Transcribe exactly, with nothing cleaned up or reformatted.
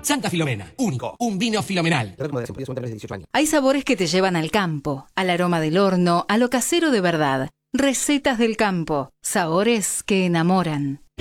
Santa Filomena, único, un vino filomenal. Hay sabores que te llevan al campo, al aroma del horno, a lo casero de verdad. Recetas del campo, sabores que enamoran.